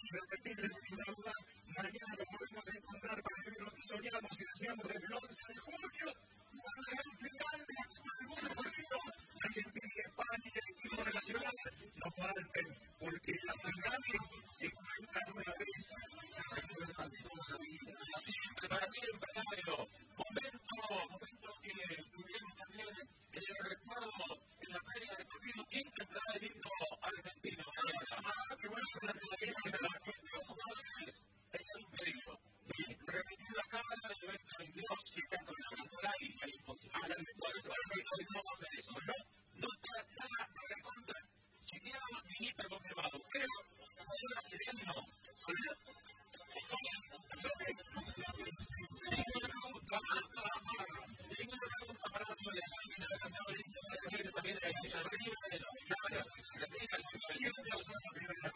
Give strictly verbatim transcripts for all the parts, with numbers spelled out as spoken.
irrepetibles, sin duda. Mañana nos volvemos a encontrar para vivir lo que soñamos y deseamos desde el once de julio. Una gran final de la Copa del Mundo corrido. Argentina y España y el equipo de la ciudad no falten, porque las finales se cuentan una vez. Se recuerdan toda la vida. Para siempre, para siempre, Mario. Momento, momento que tuvieron también en el recuerdo, en la previa del partido. ¿Quién tendrá el himno argentino? Ah, qué bueno que la todavía no te la cuento. Es un pedido. Repetir la cámara del evento veintidós, si tanto en la cultura y la imposible. Ah, la imposible. Parece que no vamos a hacer eso, ¿no? No está nada de contra. Chequeado mi hiperconfirmado. Pero, ahora el himno. ¿Solo? ¿Solo? Sí, una pregunta. Sí, una pregunta para la soledad. Y se ha cambiado el himno. También también hay que saber el himno de la claro. La tenga el himno. El himno de la otra primera.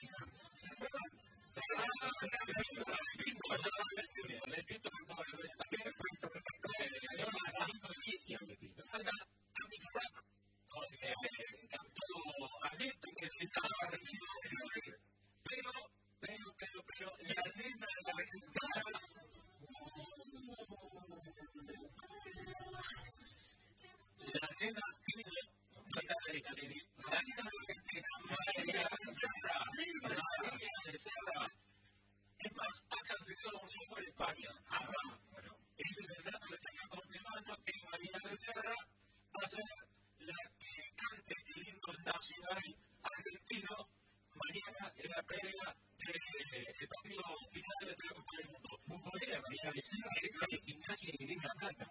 Pero, pero, pero, pero, la nena de la vecindad. La nena tiene, la nena de Argentina, María Becerra, María Becerra. Es más, ha cancelado un show en España. Ah, bueno, ese es el dato que tenía confirmando que María Becerra va a ser la que cante el himno nacional argentino mañana en la previa del partido final de la Copa del Mundo. Futbolera María Becerra, de Gimnasia y Grima Plata.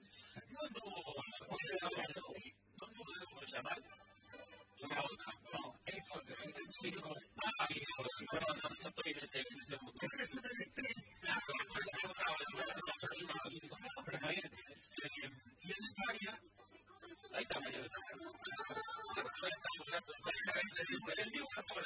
¿No podemos llamar? La otra, no, es otra, es el típico. Ah, no, no, no estoy en ese mundo. Es una actriz. Claro, no es una otra, pero está bien. Y en España, ahí está María Becerra. El libro de Paula.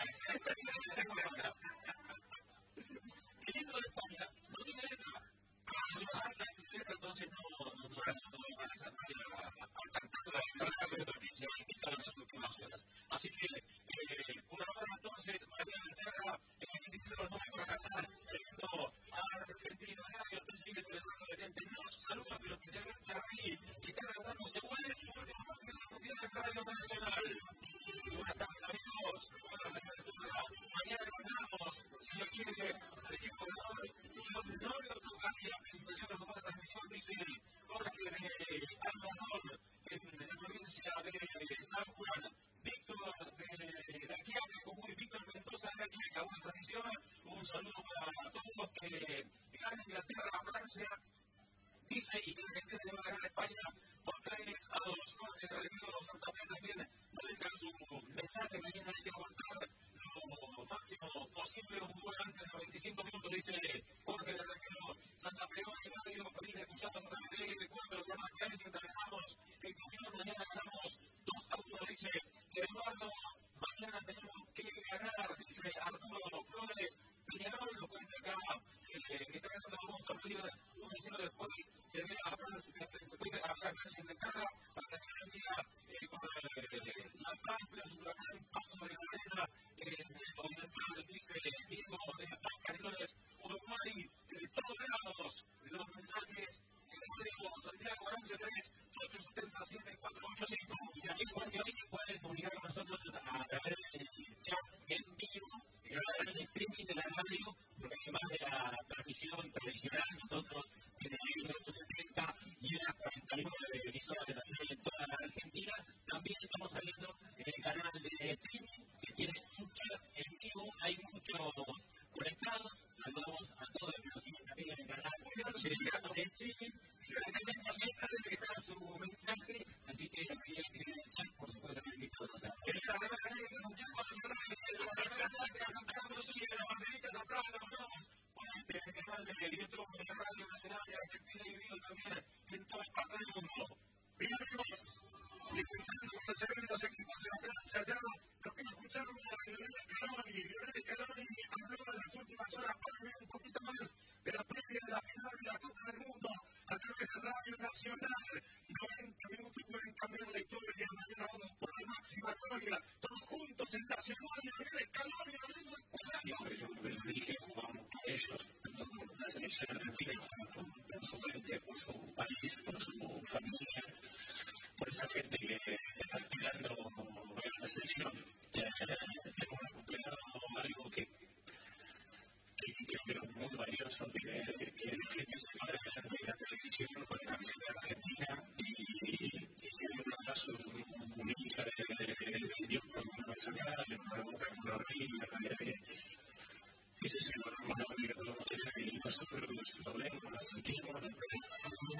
El libro de España no tiene letra. Es una marcha sin letra, entonces no van a salir a cantar la noticia en las últimas horas. Así que, una hora entonces, María Becerra, el ministro no va a cantar el himno argentino. Entonces sigue celebrando la gente. Nos saluda, pero especialmente a Rey, que está grabando, se vuelve su último partido mundial de Radio Nacional. Buenas tardes, amigos. Mañana ganamos, si lo quiere, el equipo de hoy. Yo no le tocaría la presentación de la nueva transmisión, dice Jorge de Almadón, en la provincia de San Juan. Víctor de la Quiaca, como y Víctor Mendoza de la Quiaca, una transmisión. Un saludo para todos los que ganan Inglaterra a Francia. Dice, y que Argentina debe ganar a España por tres a dos. Jorge de Retiro Santander también nos deja su mensaje. Mañana hay que aguantar lo máximo posible. Un gol antes de los veinticinco minutos, dice Jorge de Retiro Santa Fe. Y Radio Feliz escuchando a través de cuatro los demás que hay mientras ganamos. En camino mañana ganamos dos a uno, dice Eduardo. Mañana tenemos que ganar, dice Arturo Flores. Peñarol lo cuenta acá. Que está ganando un montón de libras. Un vecino después que ve a Francia, después de hablar de Inglaterra, para terminar el día con la paz, su gran paso de la arena en el oriental, dice Diego de las Canelones, Uruguay, Argentina con, con su gente, por su país, por su familia, por esa gente que está aspirando a la selección. Eh, hemos recuperado algo que, que creo que es muy valioso, que, que la gente se va adelante de la televisión con la camiseta argentina y, y si hay un abrazo, un hincha de Dios por una vez acá, le podemos dar una arriba, ese es el valor más grande que podemos tener y nosotros lo vemos, lo sentimos, lo